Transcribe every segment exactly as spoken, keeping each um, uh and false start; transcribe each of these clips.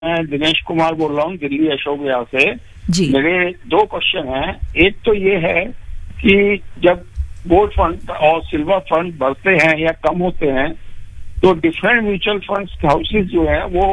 मैं दिनेश कुमार बोल रहा हूँ दिल्ली अशोक विहार से जी। मेरे दो क्वेश्चन हैं। एक तो ये है कि जब गोल्ड फंड और सिल्वर फंड बढ़ते हैं या कम होते हैं तो डिफरेंट म्यूचुअल फंड्स हाउसेज जो है वो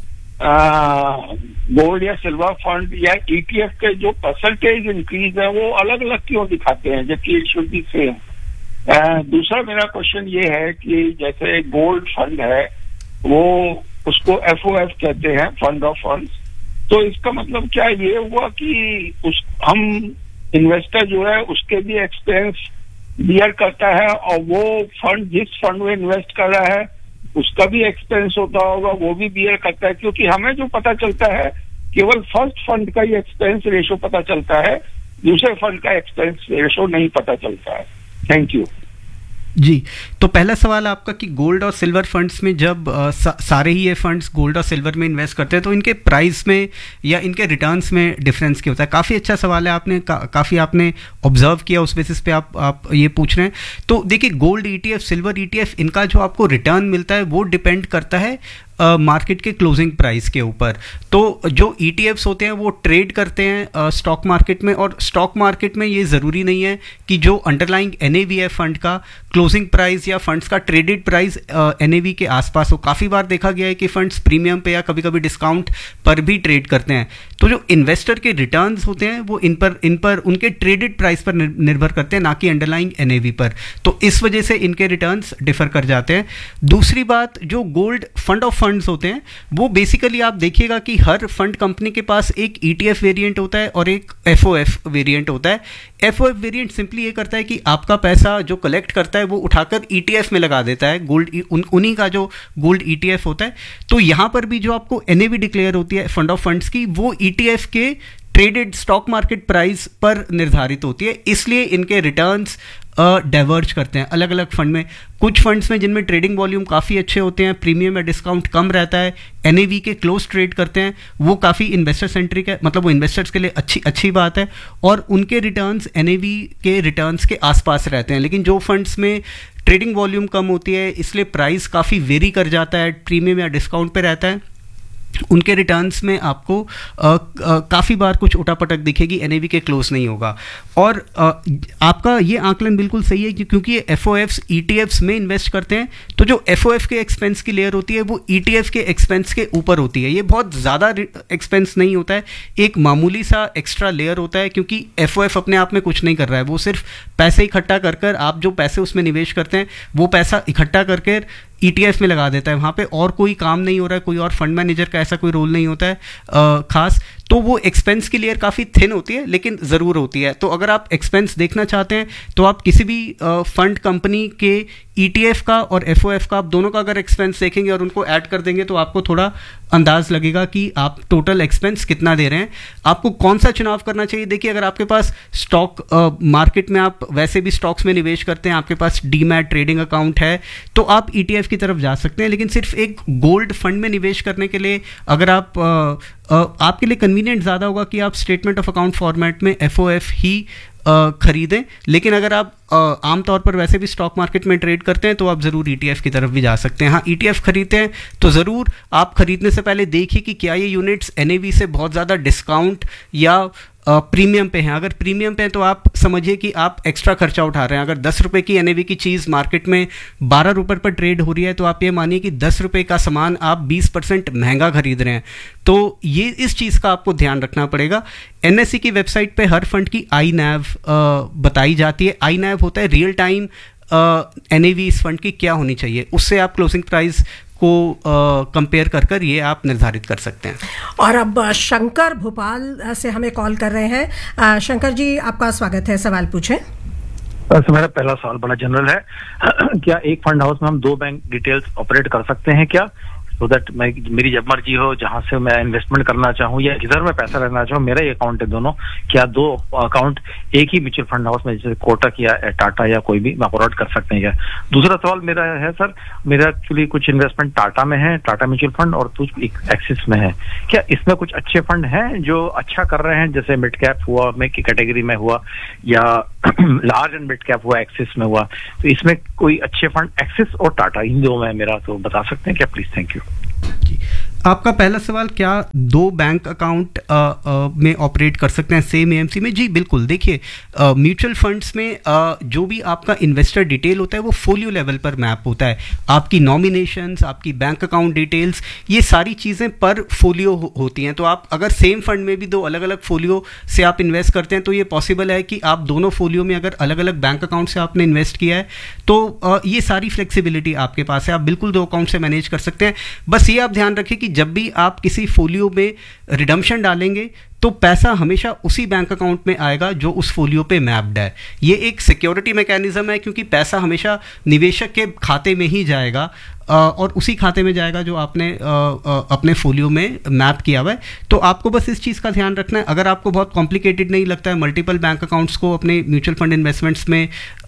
गोल्ड या सिल्वर फंड या ईटीएफ के जो परसेंटेज इंक्रीज है वो अलग अलग क्यों दिखाते हैं जबकि इट शुड बी सेम। दूसरा मेरा क्वेश्चन ये है कि जैसे गोल्ड फंड है वो उसको एफ ओ एफ कहते हैं, फंड ऑफ फंड्स, तो इसका मतलब क्या ये हुआ कि उस हम इन्वेस्टर जो है उसके भी एक्सपेंस बियर करता है और वो फंड जिस फंड में इन्वेस्ट कर रहा है उसका भी एक्सपेंस होता होगा, वो भी बियर करता है, क्योंकि हमें जो पता चलता है केवल फर्स्ट फंड का ही एक्सपेंस रेशो पता चलता है, दूसरे फंड का एक्सपेंस रेशो नहीं पता चलता है। थैंक यू जी। तो पहला सवाल आपका कि गोल्ड और सिल्वर फंड्स में जब आ, सा, सारे ही ये फंड्स गोल्ड और सिल्वर में इन्वेस्ट करते हैं तो इनके प्राइस में या इनके रिटर्न्स में डिफरेंस क्या होता है? काफ़ी अच्छा सवाल है, आपने का, काफ़ी आपने ऑब्जर्व किया, उस बेसिस पे आप आप ये पूछ रहे हैं। तो देखिए, गोल्ड ईटीएफ, सिल्वर ईटीएफ, इनका जो आपको रिटर्न मिलता है वो डिपेंड करता है मार्केट uh, के क्लोजिंग प्राइस के ऊपर। तो जो ई टी एफ्स होते हैं वो ट्रेड करते हैं स्टॉक uh, मार्केट में, और स्टॉक मार्केट में ये ज़रूरी नहीं है कि जो अंडरलाइंग एन ए वी है फंड का, क्लोजिंग प्राइस या फंड्स का traded price N A V के आसपास हो। काफ़ी बार देखा गया है कि फंड्स प्रीमियम पे या कभी कभी डिस्काउंट पर भी ट्रेड करते हैं। तो जो इन्वेस्टर के रिटर्न्स होते हैं वो इन पर इन पर उनके ट्रेडेड प्राइस पर निर्भर करते हैं, ना कि अंडरलाइंग एन ए वी पर। तो इस वजह से इनके रिटर्न्स डिफर कर जाते हैं। दूसरी बात, जो गोल्ड फंड ऑफ फंड्स होते हैं वो बेसिकली आप देखिएगा कि हर फंड कंपनी के पास एक ई टी एफ वेरिएंट होता है और एक एफ ओ एफ वेरिएंट होता है। F O F variant simply ये करता है कि आपका पैसा जो कलेक्ट करता है वो उठाकर ई टी एफ में लगा देता है, गोल्ड उन, उन्हीं का जो गोल्ड ई टी एफ होता है। तो यहां पर भी जो आपको एन ए वी डिक्लेयर होती है फंड ऑफ फंड्स की, वो ई टी एफ के ट्रेडेड स्टॉक मार्केट प्राइस पर निर्धारित होती है, इसलिए इनके रिटर्न्स डाइवर्ज uh, करते हैं अलग अलग फंड में। कुछ फंड्स में जिनमें ट्रेडिंग वॉल्यूम काफ़ी अच्छे होते हैं, प्रीमियम या डिस्काउंट कम रहता है, एन ए वी के क्लोज ट्रेड करते हैं, वो काफ़ी इन्वेस्टर सेंट्रिक है, मतलब वो इन्वेस्टर्स के लिए अच्छी अच्छी बात है, और उनके रिटर्न्स एन ए वी के रिटर्न्स के आसपास रहते हैं। लेकिन जो फंड्स में ट्रेडिंग वॉल्यूम कम होती है, इसलिए प्राइस काफ़ी वेरी कर जाता है, प्रीमियम या डिस्काउंट पर रहता है, उनके रिटर्न्स में आपको काफ़ी बार कुछ उठापटक दिखेगी, एन ए वी के क्लोज नहीं होगा। और आ, आपका ये आंकलन बिल्कुल सही है कि क्योंकि ये एफ ओ एफ्स ई टी एफ्स में इन्वेस्ट करते हैं, तो जो एफ ओ एफ के एक्सपेंस की लेयर होती है वो ई टी एफ के एक्सपेंस के ऊपर होती है। ये बहुत ज़्यादा एक्सपेंस नहीं होता है, एक मामूली सा एक्स्ट्रा लेयर होता है, क्योंकि एफ ओ एफ अपने आप में कुछ नहीं कर रहा है, वो सिर्फ पैसे इकट्ठा कर कर आप जो पैसे उसमें निवेश करते हैं वो पैसा इकट्ठा करके ई टी एफ में लगा देता है। वहाँ पे और कोई काम नहीं हो रहा है, कोई और फंड मैनेजर का ऐसा कोई रोल नहीं होता है आ, खास। तो वो एक्सपेंस की लेयर काफ़ी थिन होती है, लेकिन ज़रूर होती है। तो अगर आप एक्सपेंस देखना चाहते हैं तो आप किसी भी फंड कंपनी के ई टी एफ का और एफ ओ एफ का, आप दोनों का अगर एक्सपेंस देखेंगे और उनको ऐड कर देंगे तो आपको थोड़ा अंदाज लगेगा कि आप टोटल एक्सपेंस कितना दे रहे हैं। आपको कौन सा चुनाव करना चाहिए? देखिए, अगर आपके पास स्टॉक मार्केट में आप वैसे भी स्टॉक्स में निवेश करते हैं, आपके पास डीमैट ट्रेडिंग अकाउंट है, तो आप ई टी एफ की तरफ जा सकते हैं। लेकिन सिर्फ एक गोल्ड फंड में निवेश करने के लिए अगर आप आ, आ, आपके लिए कन्वीनियंट ज़्यादा होगा कि आप स्टेटमेंट ऑफ अकाउंट फॉर्मेट में एफ ओ एफ ही खरीदें। लेकिन अगर आप आमतौर पर वैसे भी स्टॉक मार्केट में ट्रेड करते हैं तो आप ज़रूर ई टी एफ की तरफ भी जा सकते हैं। हाँ, ई टी एफ खरीदते हैं तो ज़रूर आप खरीदने से पहले देखिए कि क्या ये यूनिट्स एन ए वी से बहुत ज़्यादा डिस्काउंट या प्रीमियम पे हैं। अगर प्रीमियम पे हैं तो आप समझिए कि आप एक्स्ट्रा खर्चा उठा रहे हैं। अगर दस रुपये की एन ए वी की चीज़ मार्केट में बारह रुपये पर ट्रेड हो रही है तो आप ये मानिए कि दस रुपये का सामान आप बीस परसेंट महंगा खरीद रहे हैं। तो ये इस चीज़ का आपको ध्यान रखना पड़ेगा। एन एस ई की वेबसाइट पे हर फंड की आई नैव बताई जाती है। आई नैव होता है real time N A V इस फंड की क्या होनी चाहिए, उससे आप क्लोजिंग प्राइस को कंपेयर कर कर ये आप निर्धारित कर सकते हैं। और अब शंकर भोपाल से हमें कॉल कर रहे हैं। शंकर जी, आपका स्वागत है, सवाल पूछें। तो मेरा पहला सवाल बड़ा जनरल है। क्या एक फंड हाउस में हम दो बैंक डिटेल्स ऑपरेट कर सकते हैं क्या? सो दैट मैं मेरी जब मर्जी हो जहां से मैं इन्वेस्टमेंट करना चाहूँ या जिधर मैं पैसा रखना चाहूँ, मेरा ही अकाउंट है दोनों, क्या दो अकाउंट एक ही म्यूचुअल फंड हाउस में जैसे कोटक या टाटा या कोई भी ऑपरेट कर सकते हैं क्या? दूसरा सवाल मेरा है सर, मेरा एक्चुअली कुछ इन्वेस्टमेंट टाटा में है, टाटा म्यूचुअल फंड, और कुछ एक्सिस में है। क्या इसमें कुछ अच्छे फंड हैं जो अच्छा कर रहे हैं, जैसे मिड कैप हुआ में की कैटेगरी में हुआ या लार्ज एंड मिड कैप हुआ एक्सिस में हुआ, तो इसमें कोई अच्छे फंड एक्सिस और टाटा इन दो में मेरा तो बता सकते हैं क्या प्लीज? Thank you. आपका पहला सवाल, क्या दो बैंक अकाउंट में ऑपरेट कर सकते हैं सेम एएमसी में? जी बिल्कुल। देखिए, म्यूचुअल फंड्स में आ, जो भी आपका इन्वेस्टर डिटेल होता है वो फोलियो लेवल पर मैप होता है। आपकी नॉमिनेशंस, आपकी बैंक अकाउंट डिटेल्स, ये सारी चीज़ें पर फोलियो हो, होती हैं। तो आप अगर सेम फंड में भी दो अलग अलग फोलियो से आप इन्वेस्ट करते हैं तो ये पॉसिबल है कि आप दोनों फोलियो में अगर अलग अलग बैंक अकाउंट से आपने इन्वेस्ट किया है तो आ, ये सारी फ्लेक्सिबिलिटी आपके पास है, आप बिल्कुल दो अकाउंट से मैनेज कर सकते हैं। बस ये आप ध्यान रखिए कि जब भी आप किसी फोलियो में रिडम्पशन डालेंगे तो पैसा हमेशा उसी बैंक अकाउंट में आएगा जो उस फोलियो पे मैप्ड है। ये एक सिक्योरिटी मैकेनिज्म है, क्योंकि पैसा हमेशा निवेशक के खाते में ही जाएगा और उसी खाते में जाएगा जो आपने अपने फोलियो में मैप किया हुआ है। तो आपको बस इस चीज़ का ध्यान रखना है। अगर आपको बहुत कॉम्प्लिकेटेड नहीं लगता है मल्टीपल बैंक अकाउंट्स को अपने म्यूचुअल फंड इन्वेस्टमेंट्स में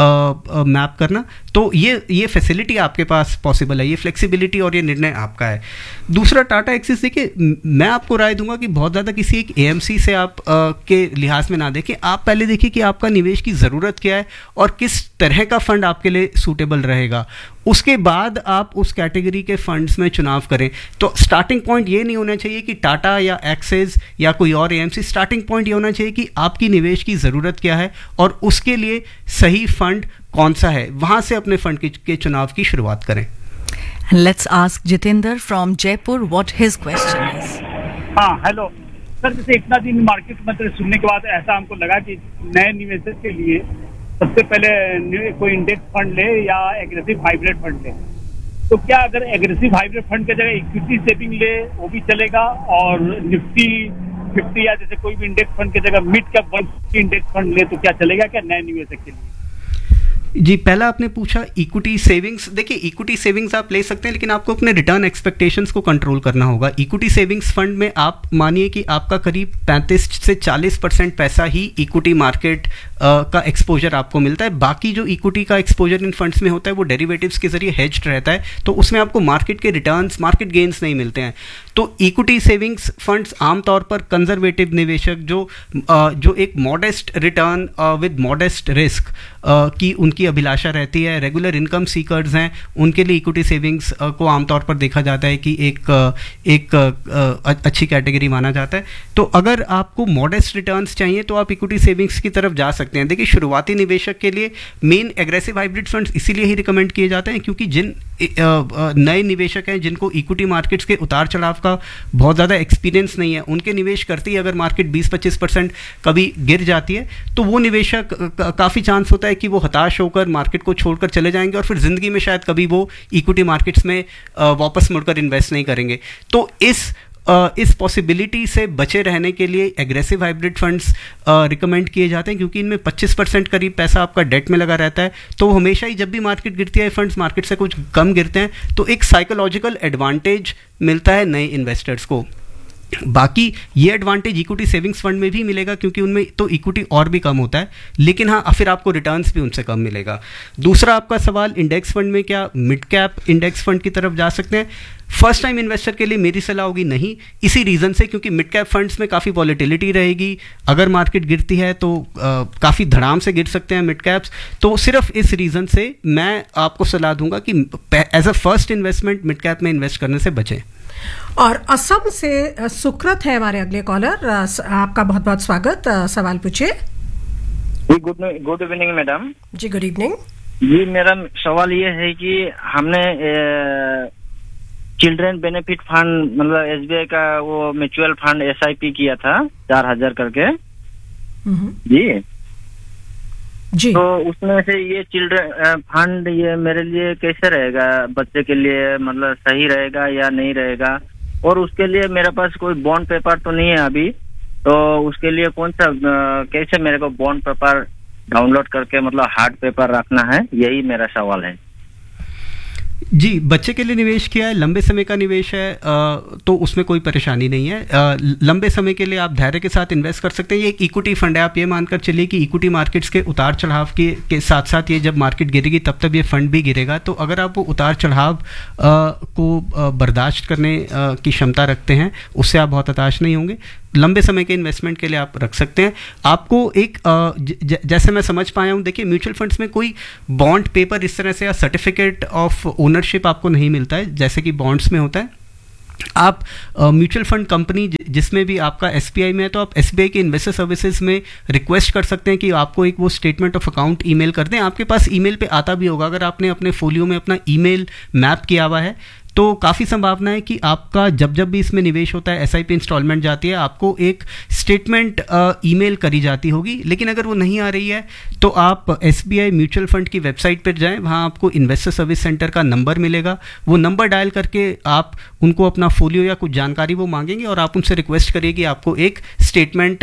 मैप करना, तो ये ये फैसिलिटी आपके पास पॉसिबल है, ये फ्लेक्सिबिलिटी और ये निर्णय आपका है। दूसरा, टाटा एक्सिस, देखिए मैं आपको राय दूंगा कि बहुत ज़्यादा किसी एक एएमसी से आप आ, के लिहाज में ना देखें। आप पहले देखिए कि आपका निवेश की ज़रूरत क्या है और किस तरह का फंड आपके लिए सूटेबल रहेगा, उसके बाद आप उस कैटेगरी के फंड्स में चुनाव करें। तो स्टार्टिंग पॉइंट ये नहीं होना चाहिए कि टाटा या एक्सिस या कोई और एएमसी, स्टार्टिंग पॉइंट ये होना चाहिए कि आपकी निवेश की ज़रूरत क्या है और उसके लिए सही फंड कौन सा है, वहाँ से अपने फंड के, के चुनाव की शुरुआत करें। Let's ask Jitendra from Jaipur what his question is. हाँ, हेलो सर। जैसे इतना दिन मार्केट में सुनने के बाद ऐसा हमको लगा कि नए निवेशक के लिए सबसे पहले कोई इंडेक्स फंड ले या एग्रेसिव हाइब्रिड फंड ले, तो क्या अगर एग्रेसिव हाइब्रिड फंड की जगह इक्विटी सेविंग ले वो भी चलेगा, और निफ्टी फिफ्टी या जैसे कोई भी इंडेक्स फंड की जगह mid cap one fifty index fund ले तो क्या चलेगा क्या नए निवेशक के लिए? जी, पहला आपने पूछा इक्विटी सेविंग्स। देखिए, इक्विटी सेविंग्स आप ले सकते हैं, लेकिन आपको अपने रिटर्न एक्सपेक्टेशंस को कंट्रोल करना होगा। इक्विटी सेविंग्स फंड में आप मानिए कि आपका करीब पैंतीस से चालीस परसेंट पैसा ही इक्विटी मार्केट का एक्सपोजर आपको मिलता है। बाकी जो इक्विटी का एक्सपोजर इन फंड्स में होता है वो डेरिवेटिव्स के जरिए हेज्ड रहता है, तो उसमें आपको मार्केट के रिटर्न्स, मार्केट गेन्स नहीं मिलते हैं। तो इक्विटी सेविंग्स फंड्स आमतौर पर कंजर्वेटिव निवेशक जो जो एक modest return with modest risk की उनकी अभिलाषा रहती है, रेगुलर इनकम सीकर्स हैं, उनके लिए इक्विटी सेविंग्स को आमतौर पर देखा जाता है कि एक एक अच्छी कैटेगरी माना जाता है। तो अगर आपको मॉडेस्ट रिटर्न्स चाहिए तो आप इक्विटी सेविंग्स की तरफ जा सकते हैं। देखिए, शुरुआती निवेशक के लिए मेन एग्रेसिव हाइब्रिड फंड्स इसीलिए ही रिकमेंड किए जाते हैं क्योंकि जिन नए निवेशक हैं जिनको इक्विटी मार्केट्स के उतार चढ़ाव का बहुत ज़्यादा एक्सपीरियंस नहीं है, उनके निवेश करते ही अगर मार्केट बीस पच्चीस परसेंट कभी गिर जाती है तो वो निवेशक काफ़ी चांस होता है कि वो हताश होकर मार्केट को छोड़कर चले जाएंगे और फिर ज़िंदगी में शायद कभी वो इक्विटी मार्केट्स में वापस मुड़कर इन्वेस्ट नहीं करेंगे। तो इस Uh, इस पॉसिबिलिटी से बचे रहने के लिए एग्रेसिव हाइब्रिड फंड्स रिकमेंड किए जाते हैं क्योंकि इनमें पच्चीस परसेंट करीब पैसा आपका डेट में लगा रहता है। तो हमेशा ही जब भी मार्केट गिरती है, फंड्स मार्केट से कुछ कम गिरते हैं, तो एक साइकोलॉजिकल एडवांटेज मिलता है नए इन्वेस्टर्स को। बाकी ये एडवांटेज इक्विटी सेविंग्स फंड में भी मिलेगा क्योंकि उनमें तो इक्विटी और भी कम होता है, लेकिन हाँ फिर आपको रिटर्न्स भी उनसे कम मिलेगा। दूसरा आपका सवाल, इंडेक्स फंड में क्या मिड कैप इंडेक्स फंड की तरफ जा सकते हैं? फर्स्ट टाइम इन्वेस्टर के लिए मेरी सलाह होगी नहीं, इसी रीज़न से क्योंकि मिड कैप फंड्स में काफ़ी वॉलेटिलिटी रहेगी। अगर मार्केट गिरती है तो काफ़ी धड़ाम से गिर सकते हैं मिड कैप्स। तो सिर्फ इस रीज़न से मैं आपको सलाह दूंगा कि as a first investment mid cap में इन्वेस्ट करने से बचें। और असम से सुकृत है हमारे अगले कॉलर, आपका बहुत बहुत स्वागत, सवाल पूछिए। जी, गुड गुड इवनिंग मैडम। जी गुड इवनिंग। जी, मेरा सवाल ये है कि हमने चिल्ड्रन बेनिफिट फंड मतलब एसबीआई का वो म्यूचुअल फंड एसआईपी किया था चार हजार करके जी जी तो उसमें से ये चिल्ड्रन फंड ये मेरे लिए कैसे रहेगा, बच्चे के लिए मतलब सही रहेगा या नहीं रहेगा? और उसके लिए मेरे पास कोई बॉन्ड पेपर तो नहीं है अभी, तो उसके लिए कौन सा कैसे मेरे को बॉन्ड पेपर डाउनलोड करके मतलब हार्ड पेपर रखना है, यही मेरा सवाल है। जी, बच्चे के लिए निवेश किया है, लंबे समय का निवेश है, तो उसमें कोई परेशानी नहीं है। लंबे समय के लिए आप धैर्य के साथ इन्वेस्ट कर सकते हैं। ये एक इक्विटी फंड है, आप ये मानकर चलिए कि इक्विटी मार्केट्स के उतार चढ़ाव के के साथ साथ ये जब मार्केट गिरेगी तब तक ये फंड भी गिरेगा। तो अगर आप वो उतार चढ़ाव को बर्दाश्त करने की क्षमता रखते हैं, उससे आप बहुत हताश नहीं होंगे। लंबे समय के इन्वेस्टमेंट के लिए आप रख सकते हैं। आपको एक ज, ज, जैसे मैं समझ पाया हूँ, देखिए म्यूचुअल फंड्स में कोई बॉन्ड पेपर इस तरह से या सर्टिफिकेट ऑफ ओनरशिप आपको नहीं मिलता है जैसे कि बॉन्ड्स में होता है। आप म्यूचुअल फंड कंपनी जिसमें भी आपका एसबीआई में है तो आप एसबीआई के इन्वेस्टर सर्विसेज में रिक्वेस्ट कर सकते हैं कि आपको एक वो स्टेटमेंट ऑफ अकाउंट ईमेल कर दें। आपके पास ईमेल पे आता भी होगा, अगर आपने अपने फोलियो में अपना ईमेल मैप किया हुआ है तो काफ़ी संभावना है कि आपका जब जब भी इसमें निवेश होता है, एसआईपी इंस्टॉलमेंट जाती है, आपको एक स्टेटमेंट ईमेल करी जाती होगी। लेकिन अगर वो नहीं आ रही है तो आप एसबीआई म्यूचुअल फंड की वेबसाइट पर जाएं, वहाँ आपको इन्वेस्टर सर्विस सेंटर का नंबर मिलेगा। वो नंबर डायल करके आप उनको अपना फोलियो या कुछ जानकारी वो मांगेंगे और आप उनसे रिक्वेस्ट करिए कि आपको एक स्टेटमेंट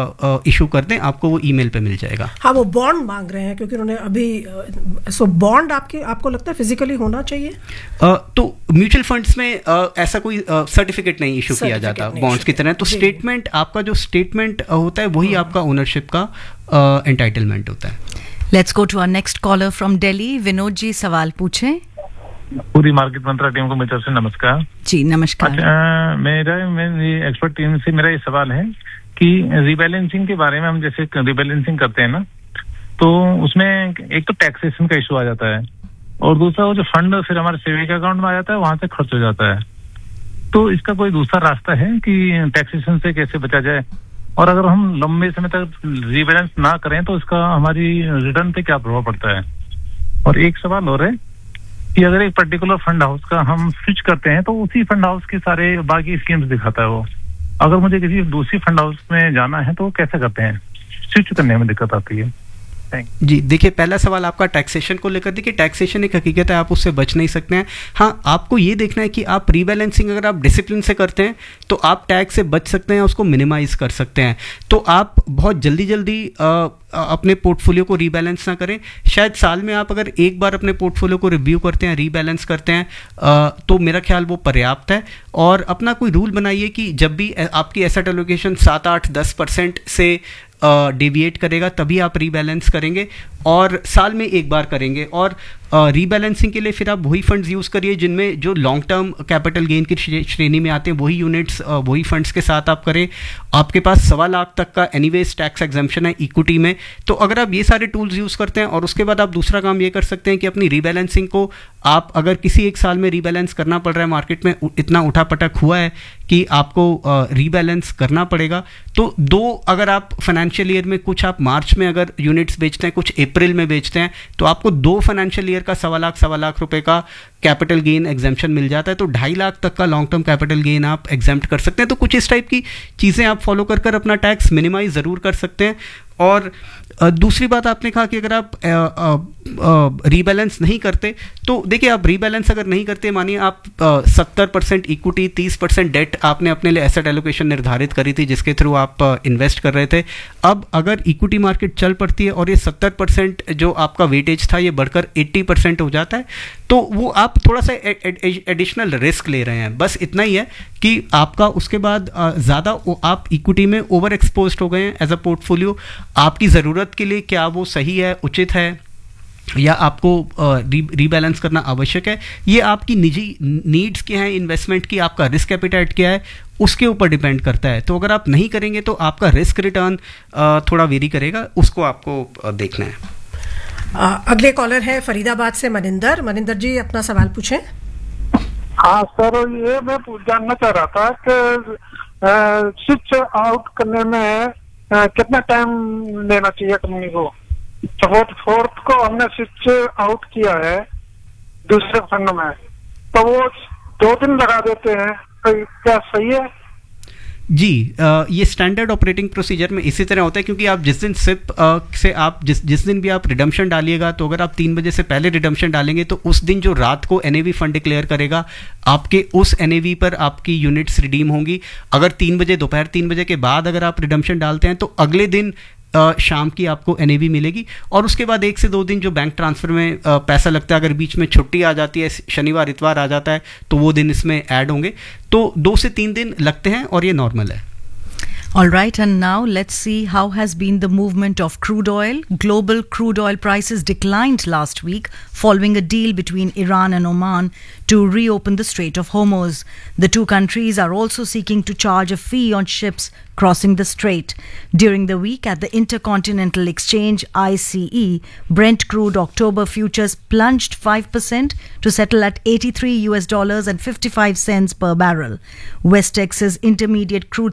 इशू कर दें, आपको वो ईमेल पे मिल जाएगा। हाँ, वो बॉन्ड मांग रहे हैं क्योंकि उन्होंने अभी, सो बॉन्ड आपके आपको लगता है फिजिकली होना चाहिए? uh, तो म्यूचुअल फंड्स में uh, ऐसा कोई सर्टिफिकेट uh, नहीं इशू किया जाता बॉन्ड्स की तरह। तो स्टेटमेंट, आपका जो स्टेटमेंट uh, होता है वही आपका ओनरशिप का एंटाइटलमेंट uh, होता है। Let's go to our next collar from Delhi. Vinod ji सवाल पूछें। पूरी मार्केट मंत्रा टीम को मेरी तरफ से नमस्कार। जी नमस्कार। अच्छा, मेरा मेरी एक्सपर्ट टीम से मेरा ये सवाल है कि रीबैलेंसिंग के बारे में, हम जैसे रीबैलेंसिंग करते हैं ना, तो उसमें एक तो टैक्सेशन का इशू आ जाता है और दूसरा वो जो फंड फिर हमारे सेविंग अकाउंट में आ जाता है, वहां से खर्च हो जाता है। तो इसका कोई दूसरा रास्ता है कि टैक्सेशन से कैसे बचा जाए? और अगर हम लंबे समय तक रीबैलेंस ना करें तो इसका हमारी रिटर्न पे क्या प्रभाव पड़ता है? और एक सवाल और है कि अगर एक पर्टिकुलर फंड हाउस का हम स्विच करते हैं तो उसी फंड हाउस के सारे बाकी स्कीम्स दिखाता है वो। अगर मुझे किसी दूसरी फंड हाउस में जाना है तो कैसे करते हैं? स्विच करने में दिक्कत आती है। जी देखिए, पहला सवाल आपका टैक्सेशन को लेकर, देखिए टैक्सेशन एक हकीकत है, आप उससे बच नहीं सकते हैं। हाँ, आपको ये देखना है कि आप रीबैलेंसिंग अगर आप डिसिप्लिन से करते हैं तो आप टैक्स से बच सकते हैं, उसको मिनिमाइज कर सकते हैं। तो आप बहुत जल्दी जल्दी आ, अपने पोर्टफोलियो को रीबैलेंस ना करें। शायद साल में आप अगर एक बार अपने पोर्टफोलियो को रिव्यू करते हैं, रीबैलेंस करते हैं, आ, तो मेरा ख्याल वो पर्याप्त है। और अपना कोई रूल बनाइए कि जब भी आपकी एसेट एलोकेशन सात आठ दस परसेंट से डेविएट करेगा तभी आप रीबैलेंस करेंगे और साल में एक बार करेंगे। और रीबैलेंसिंग के लिए फिर आप वही फंड्स यूज़ करिए जिनमें जो लॉन्ग टर्म कैपिटल गेन की श्रेणी में आते हैं, वही यूनिट्स वही फंड्स के साथ आप करें। आपके पास सवा लाख तक का एनीवेज टैक्स एग्जम्पशन है इक्विटी में, तो अगर आप ये सारे टूल्स यूज़ करते हैं और उसके बाद आप दूसरा काम ये कर सकते हैं कि अपनी रीबैलेंसिंग को आप अगर किसी एक साल में रीबैलेंस करना पड़ रहा है, मार्केट में इतना उठापटक हुआ है कि आपको रीबैलेंस करना पड़ेगा, तो दो, अगर आप फाइनेंशियल ईयर में कुछ आप मार्च में अगर यूनिट्स बेचते हैं, कुछ अप्रैल में बेचते हैं, तो आपको दो फाइनेंशियल ईयर का सवा लाख सवा लाख रुपए का कैपिटल गेन एग्जाम्पशन मिल जाता है। तो ढाई लाख तक का लॉन्ग टर्म कैपिटल गेन आप एग्जाम्प्ट कर सकते हैं। तो कुछ इस टाइप की चीज़ें आप फॉलो कर कर अपना टैक्स मिनिमाइज ज़रूर कर सकते हैं। और दूसरी बात आपने कहा कि अगर आप रीबैलेंस नहीं करते, तो देखिए आप रीबैलेंस अगर नहीं करते, मानिए आप सत्तर परसेंट इक्विटी तीस परसेंट डेट आपने अपने लिए एसेट एलोकेशन निर्धारित करी थी जिसके थ्रू आप इन्वेस्ट कर रहे थे। अब अगर इक्विटी मार्केट चल पड़ती है और ये सत्तर परसेंट जो आपका वेटेज था ये बढ़कर अस्सी परसेंट हो जाता है, तो वो आप थोड़ा सा एडिशनल रिस्क ले रहे हैं। बस इतना ही है कि आपका उसके बाद ज़्यादा आप इक्विटी में ओवर एक्सपोज्ड हो गए हैं एज अ पोर्टफोलियो। आपकी ज़रूरत के लिए क्या वो सही है, उचित है, या आपको री रीबैलेंस करना आवश्यक है, ये आपकी निजी नीड्स क्या हैं इन्वेस्टमेंट की, आपका रिस्क एपिटाइट क्या है, उसके ऊपर डिपेंड करता है। तो अगर आप नहीं करेंगे तो आपका रिस्क रिटर्न थोड़ा वेरी करेगा, उसको आपको देखना है। अगले कॉलर है फरीदाबाद से मनिंदर। मनिंदर जी अपना सवाल पूछें। हाँ सर, ये मैं जानना चाह रहा था कि स्विच आउट करने में आ, कितना टाइम लेना चाहिए कंपनी को? सपोज फोर्थ को हमने स्विच आउट किया है दूसरे फंड में, तो वो दो दिन लगा देते हैं, तो क्या सही है? जी, आ, ये स्टैंडर्ड ऑपरेटिंग प्रोसीजर में इसी तरह होता है, क्योंकि आप जिस दिन सिप आ, से आप जिस जिस दिन भी आप रिडम्पशन डालिएगा, तो अगर आप तीन बजे से पहले रिडम्पशन डालेंगे तो उस दिन जो रात को एनएवी फंड डिक्लेयर करेगा, आपके उस एनएवी पर आपकी यूनिट्स रिडीम होंगी। अगर तीन बजे दोपहर तीन बजे के बाद अगर आप रिडम्पशन डालते हैं तो अगले दिन आ, शाम की आपको एनएवी मिलेगी। और उसके बाद एक से दो दिन जो बैंक ट्रांसफ़र में आ, पैसा लगता है, अगर बीच में छुट्टी आ जाती है, शनिवार इतवार आ जाता है, तो वो दिन इसमें ऐड होंगे। तो दो से तीन दिन लगते हैं और ये नॉर्मल है। All right, and now let's see how has been the movement of crude oil. Global crude oil prices declined last week following a deal between Iran and Oman to reopen the Strait of Hormuz. The two countries are also seeking to charge a fee on ships crossing the strait. During the week at the Intercontinental Exchange I C E, Brent crude October futures plunged five percent to settle at eighty-three U S dollars and fifty-five cents per barrel. West Texas Intermediate crude